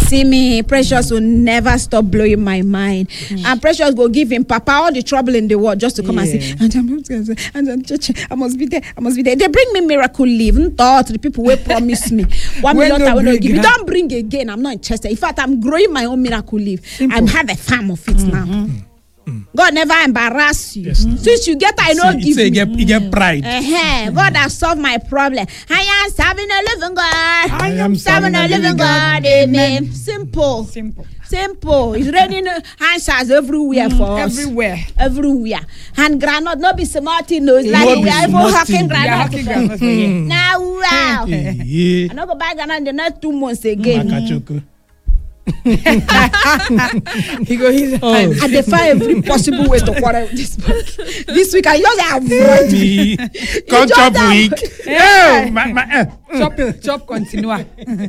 see me, Precious will never stop blowing my mind. And Precious will give him Papa all the trouble in the world just to come and say, I must be there. They bring me miracle leave. Thought the people will promise me $1 million I will not give. You don't bring again. I'm not interested. In fact, I'm growing my own miracle leave. I have a farm of it now. God never embarrass you. Yes, since you get, I know give you get pride. God has solved my problem. I am serving a living God. I am serving a living God. Amen. Simple. It's raining answers everywhere for us. Everywhere. And granite, no be smarty nose. Like we are even hacking granite. Now, wow. I don't go buy granite in the next 2 months again. He I defy every possible way to quarrel with this book. This week I just avoid me. Chop week. Chop continua.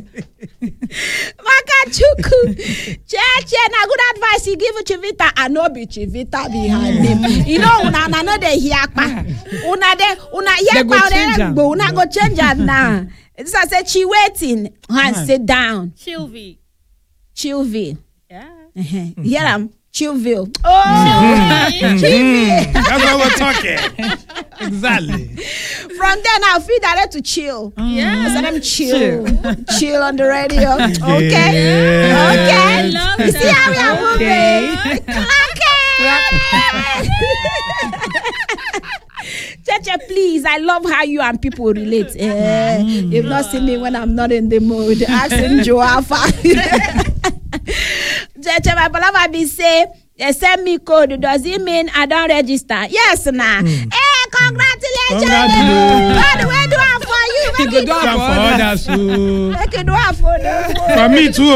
Makachuku. Cheche na good advice he give Chivita and no be Chivita behind him. You know una no dey hear pa. Una hear pa but una go change it now. This I say she waiting and sit down. Chillville. Yeah. Hear them? Chillville. Oh, Chillville. That's what we're talking. Exactly. From then I'll feel direct to chill. Yeah. So them chill on the radio. Okay. Yeah. Okay. You see how we are moving? Cheche, please. I love how you and people relate. You've not seen me when I'm not in the mood. Asking Joe Alpha. Cheche, my beloved be say, they send me code. Does it mean I don't register? Yes, nah. Hey, congratulations. God will do it for you. Make it do it for others. Make it do it for them. For me too.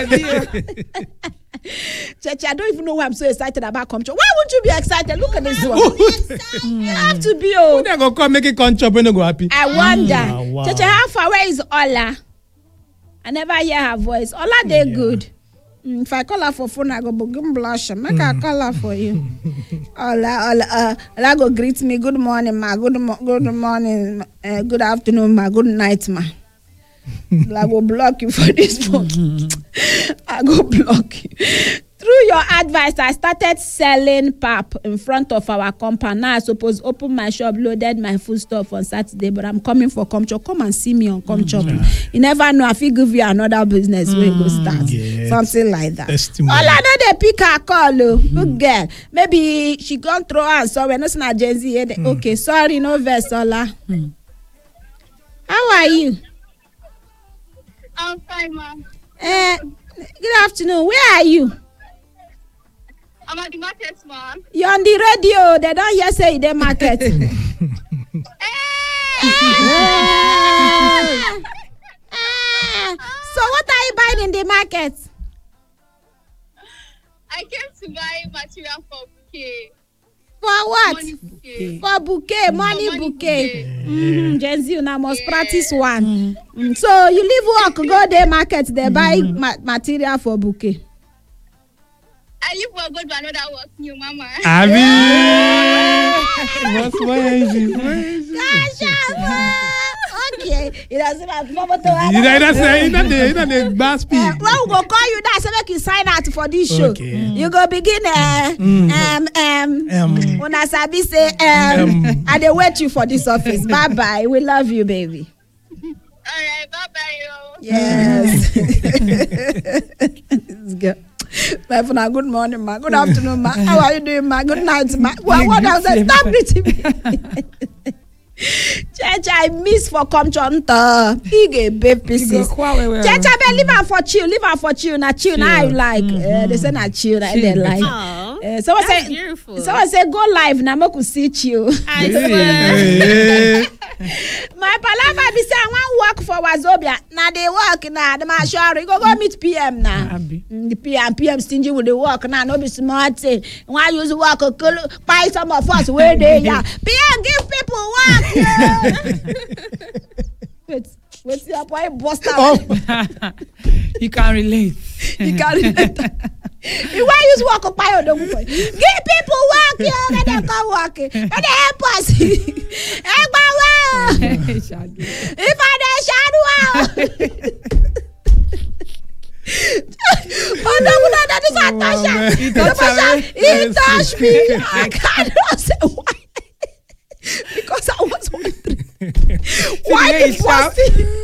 Cheche, I don't even know why I'm so excited about Comcho. Why won't you be excited? Look at this one. You have to be. When they go come make it Comcho, when they go happy. I wonder. Wow. Cheche, how far away is Ola? I never hear her voice. Ola, they good. If I call her for phone, I go blush. Make her call her for you. Ola go greet me. Good morning, ma. Good morning. Good afternoon, ma. Good night, ma. I go block you for this phone. I go block you. Through your advice, I started selling pap in front of our compound. Now I suppose open my shop, loaded my food stuff on Saturday, but I'm coming for Comcho. Come and see me on Comcho. You never know. I will give you another business where you go start. Yes. Something like that. Testimony. All I know they pick her call. Good girl. Maybe she gone throw her. Sorry, no not Gen Z. Okay, sorry, no verse, Ola. How are you? I'm fine, ma'am. Good afternoon. Where are you? I'm at the market, ma'am. You're on the radio. They don't hear say the market. So what are you buying in the market? I came to buy material for bouquet. For what? Money bouquet. For bouquet, money bouquet. Gen Z, now must practice one. So you leave work, go there market, they buy material for bouquet. I leave work, go to another work, new mama. Abi. What's Okay, it doesn't have to the bad speed. When we go call you that, so make you sign out for this show. Okay. You go begin when I sabi say I dey wait you for this office. Bye bye. We love you, baby. All right, bye bye, yo. Yes. Let's go. My friend, good morning, ma. Good afternoon, ma. How are you doing, ma? Good night, ma. What else? Stop greeting me. Church, I miss for Comchonta. He gave babe pieces. Church, I been leave her for chill. Leave her for chill. Now chill. Now I like. They say not chill. They like. Someone say. Beautiful. Someone say go live. Now I could see chill. I swear. My palava be say I want work for Wazobia. Now they work now. The man sure go meet PM now. The PM stingy with the work now. No be smart thing. Why use work? Buy some of us where they are. PM give people work. Wait, your boy bust out. You can relate. You can relate. Why use work up by the boy? Give people work, yo. Let them come working. Let them help us. If I don't shadow out. that is not touch her. man. He touched me. I cannot say why. Because I was wondering why the way the he shout.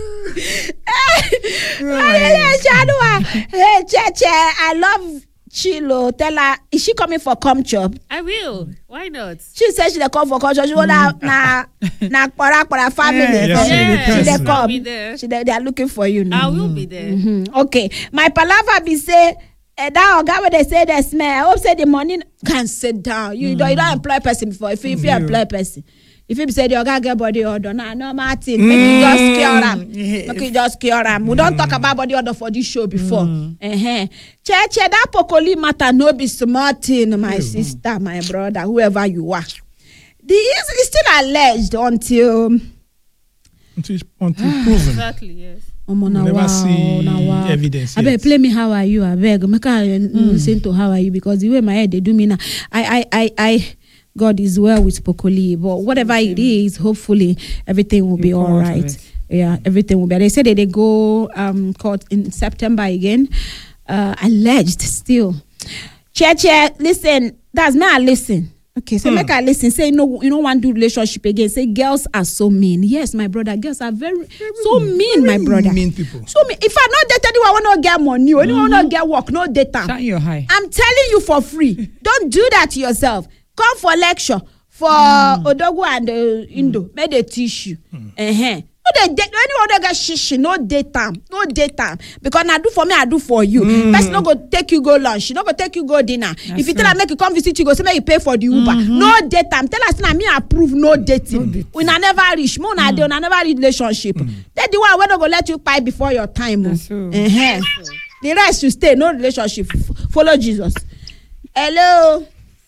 Hey, Cheche, I love Chilo. Tell her, is she coming for come chop? I will. Why not? She said she dey come for culture. She go na kpara family. Yes, She dey yes. I'll be come. there. They are looking for you now. I will be there. Okay, my palava be say that oga wey dey say dey smell. I hope say the money can sit down. You don't employ person before. If you employ person, if you say the oga get body order, na normal thing. Make you just cure am. Make you just cure am. We don talk about body order for this show before. Cheche, that pokoli matter no be small thing, my sister, my brother, whoever you are. It's still alleged until proven. Exactly, yes. Never see evidence I beg, yet. play me how are you? I beg, make I listen to how are you, because the way my head they do me now, I God is well with Pokoli, but whatever it is, hopefully everything will be come all out of right. it. Yeah, everything will be. They said that they go court in September again. Alleged still. Che, listen. That's me. I listen. Okay, so make I listen. Say no, you don't want to do relationship again. Say girls are so mean. Yes, my brother. Girls are very so mean, my brother. Mean people. So mean. If I not date anyone, I want to get money. Anyone want to get work, no data. Shine your high. I'm telling you for free. Don't do that to yourself. Come for lecture for Odogu and Indo. May they teach you. No, anyone that get shishi, no daytime. Because I do for me, I do for you. Person no go take you go lunch. She no go take you go dinner. If you tell her make you come visit, you go say make you pay for the Uber. No daytime. Tell us now me approve no dating. We na never reach. Mo na dey, we na never reach relationship. That the one we no go let you pay before your time. That's so. The rest you stay, no relationship. Follow Jesus. Hello.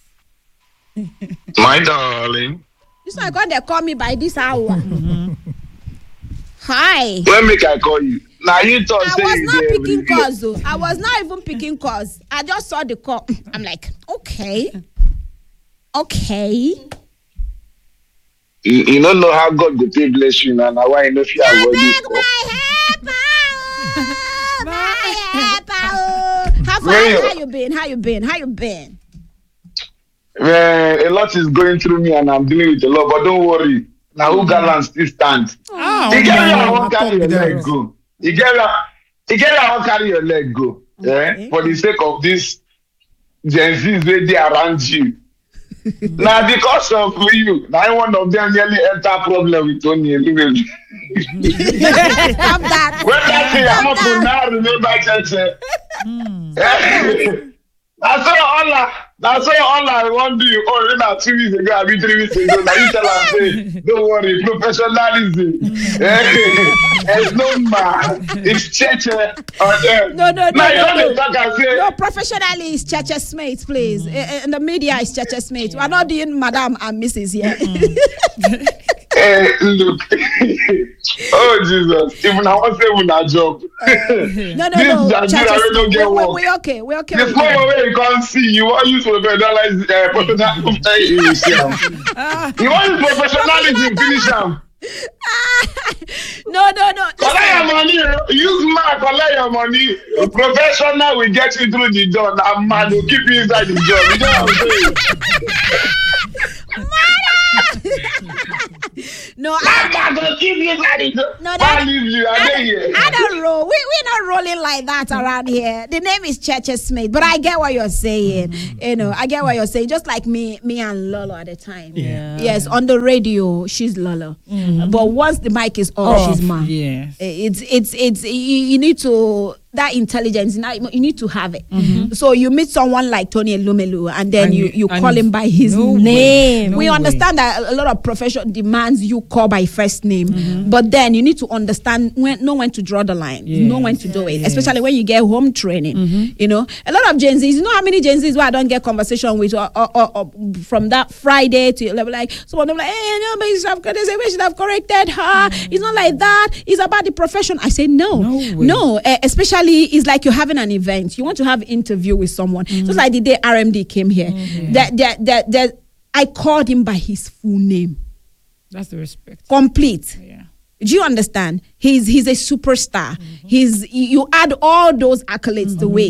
My darling. This one God they call me by this hour. Hi. When make I call you? Now you talk. I was not picking calls though. I was not even picking calls. I just saw the call. I'm like, okay. You don't know how God go take bless you now. Now why you know if you I avoid beg this? my help. How you been? Man, a lot is going through me and I'm dealing with a lot. But don't worry. Now who gallant still stand? You get where I won't carry your leg go. You get where I won't carry your leg go. Okay. For the sake of this Gen Z's where they around you. Now because of you, now one of them nearly enter problem with Tony Elizabeth. Stop that. When that thing I'm not going to remember church. That's all I want to do. Oh, now 2 weeks ago, I mean 3 weeks ago. Now you tell her, say, don't worry, professionalism. It's no man. It's church. No. No, Professionally, it's Cheche Smith, please. In the media, it's Cheche Smith. We're not doing Madam and Mrs. here. Look. Oh, Jesus. Even I want to say when I job. No. This Nigeria don't get work. We're okay. The small way you can't see, you want to use professionalism. You want to use professionalism, finish them. No. Collect your money. Use man, collect your money. A professional will get you through the door. That man will keep you inside the job. You know what I'm saying? No, I will keep you inside the door. No, I leave you. I don't roll. We're not rolling like that around here. The name is Cheche Smith, but I get what you're saying. You know, I get what you're saying. Just like me and Lolo at the time. Yeah. Yes, on the radio, she's Lolo. But once the mic is off, she's man. Yes. It's you need to that intelligence. You need to have it. So you meet someone like Tony Elumelu, and then you call him by his name. We understand that a lot of profession demands you call by first name, but then you need to understand when to draw the line, know when to do it, especially when you get home training. You know, a lot of Gen Zs. You know how many Gen Zs where I don't get conversation with or from that Friday to like some of them like, hey, no, but we should have corrected her. It's not like that. It's about the profession. I say no, especially it's like you're having an event. You want to have interview with someone. Just like the day RMD came here, that I called him by his full name. That's the respect. Complete. Yeah. Do you understand? He's a superstar. You add all those accolades to it.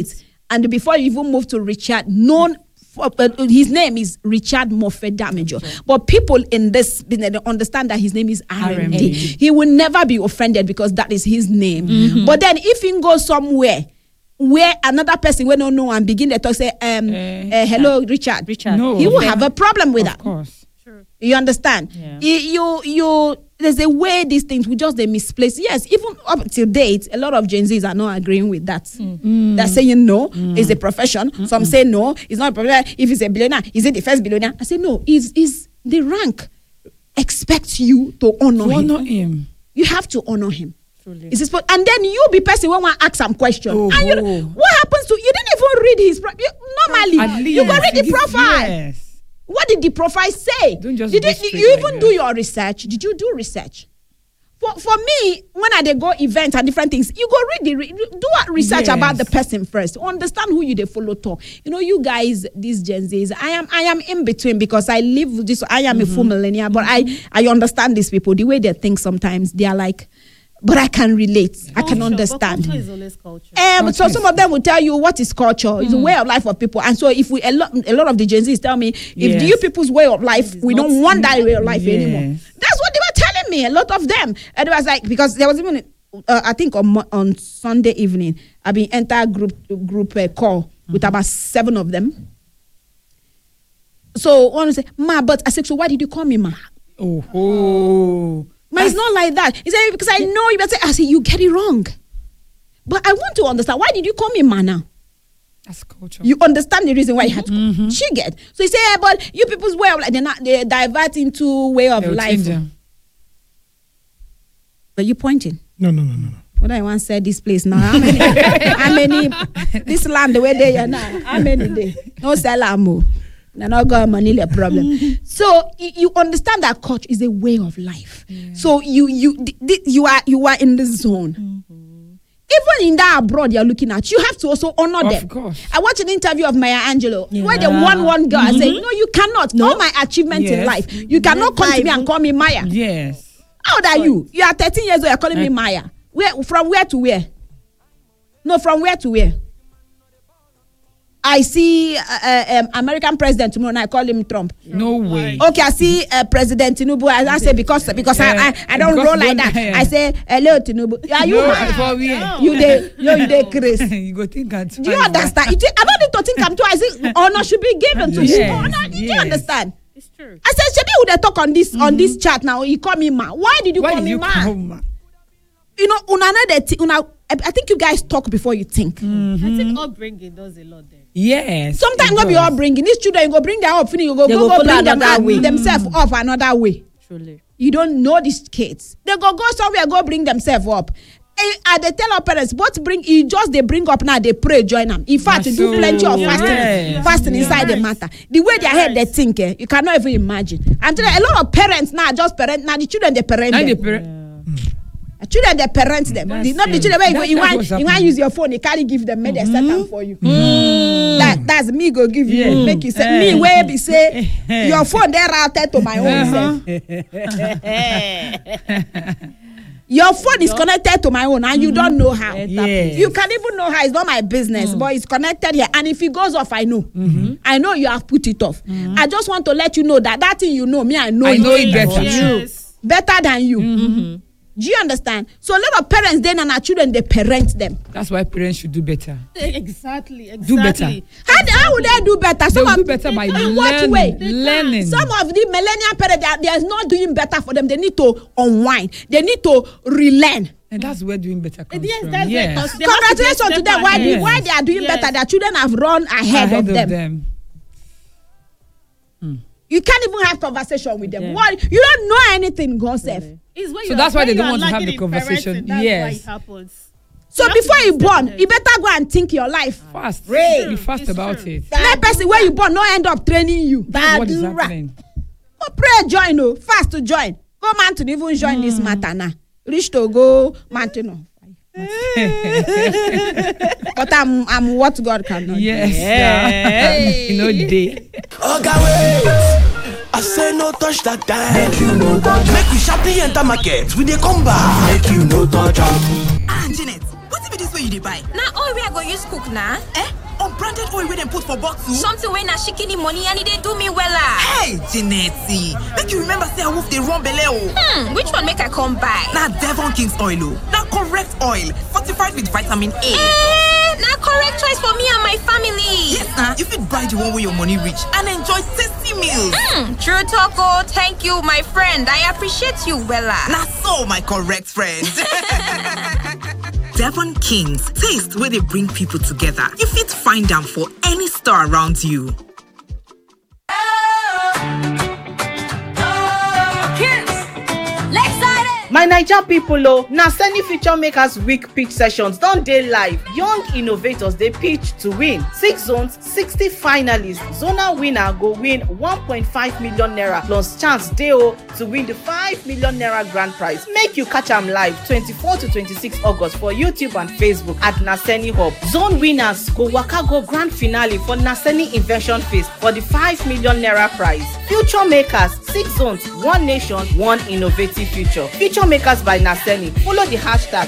and before you even move to Richard, his name is Richard Moffett Damager. But people in this business understand that his name is RMD. He will never be offended because that is his name. But then if he goes somewhere where another person will not know and begin to talk, say, hello, Richard. No, he will have a problem with that. Of course. You understand? You there's a way these things we just they misplace. Yes, even up till date, a lot of Gen Zs are not agreeing with that. They're saying no, it's a profession. Some say no, it's not a profession. If it's a billionaire, is it the first billionaire? I say no, is the rank expects you to honor him. You have to honor him. Is this, and then you be person when one ask some question. And what happens to you? Didn't even read his normally. You go read the profile. Yes. What did the profile say? Don't just Did you even do your research? Did you do research? For me, when I go events and different things, you go read do a research about the person first. Understand who you they follow talk. You know, you guys, these Gen Zs, I am in between because I live with this. I am a full millennial, but I understand these people. The way they think sometimes they are like. But I can relate. I can understand. Culture is always culture. So some of them will tell you what is culture. It's a way of life of people. And so if a lot of the Gen Zs tell me, if you people's way of life, we don't want that way of life anymore. That's what they were telling me. A lot of them. And it was like, because there was even, I think on Sunday evening, I've been enter group call with about 7 of them. So one say, Ma, but I said, so why did you call me Ma? But it's not like that. He said, because I know you better. I said, you get it wrong. But I want to understand. Why did you call me Ma now? That's culture. You understand the reason why you had to call. She get. So he said, but you people's way of life, they divert into way of life. But you pointing? No. What I once said this place now. How many this land the way they are now? How many day? No salamo. They're not got money a problem. So you understand that culture is a way of life. So you are in the zone. Even in that abroad you're looking at, you have to also honor them. Of course. I watched an interview of Maya Angelou where they won one girl. I said, no, you cannot. All my achievements in life, you cannot come to me and call me Maya. Yes. How old are you? You are 13 years old. You're calling me Maya. From where to where? No, from where to where? I see American president tomorrow and I call him Trump. No way. Okay, I see President Tinubu. I say because I don't roll like that. I say hello Tinubu. Are you mad? You dey crazy. You go think I'm too. Do you understand? I don't need to think I'm too. I say honor should be given to you. Honor, do you understand? It's true. I said, Shebi, who they talk on this chat now? You call me Ma. Why did you call me Ma? You know, I think you guys talk before you think. I think upbringing does a lot there. Yes. Sometimes not be all bringing. These children, you go bring them up, you go bring them themselves up another way. Truly. You don't know these kids. They go somewhere, go bring themselves up. And they tell our parents, they bring up now, they pray, join them. In fact, they do plenty of fasting inside the matter. The way their head they think, you cannot even imagine. And today, a lot of parents now just parent, now the children they parent them. Children they parent them. Not the children where you want use your phone, you can't give them, make they set them for you. That's me go give you, make you say me where be say your phone they routed to my own self. Your phone is connected to my own and you don't know how. Yes. You can even know how. It's not my business, but it's connected here. And if it goes off, I know. I know you have put it off. I just want to let you know that thing you know, me, I know it better. Yes. Better than you. Do you understand? So a lot of parents then and our children, they parent them. That's why parents should do better. Exactly. Do better. How would they do better? They'll do better by learning. Some of the millennial parents, they are not doing better for them. They need to unwind. They need to relearn. And that's where doing better comes from. Yes. Congratulations to them. Why they are doing better? Their children have run ahead of them. You can't even have conversation with them. What? You don't know anything, God said. So that's why they don't want to have the conversation. Yes. It happens. So before you born, you better go and think your life. Fast. Be fast about it. That person where you born, no end up training you. That's what is happening. Go pray, join, no. Fast to join. Go mountain, even join this matter now. Reach to go mountain. No. But I'm what God cannot do. Yes. You know the day. I say no touch that time. Make you no touch. Make we sharply enter market. We dey come back. Make you no touch. Janet, what be this way you dey buy? Now all we are going to use cook now. branded oil wey dem put for bottle. Something wey na shikini money and e dey do me wella. Hey, Jeanette, make you remember say awoof dey run belle o. Which one make I come buy? Na Devon King's oil o. Na correct oil fortified with vitamin A. Na correct choice for me and my family. Yes na, you fit buy the one wey your money reach and enjoy tasty meals. True talk o. Thank you, my friend. I appreciate you wella. Na so, my correct friend. Devon King's, taste where they bring people together. You fit find them for any store around you. My Naija people Naseni Future Makers Week pitch sessions don dey live. Young innovators dey pitch to win. 6 zones, 60 finalists. Zonal winner go win 1.5 million naira plus chance dey to win the 5 million naira grand prize. Make you catch am live 24 to 26 August for YouTube and Facebook at Naseni Hub. Zone winners go waka go grand finale for Naseni Invention Fest for the 5 million naira prize. Future Makers, 6 zones, 1 nation, 1 innovative future. Future Makers by Naseni. Follow the hashtag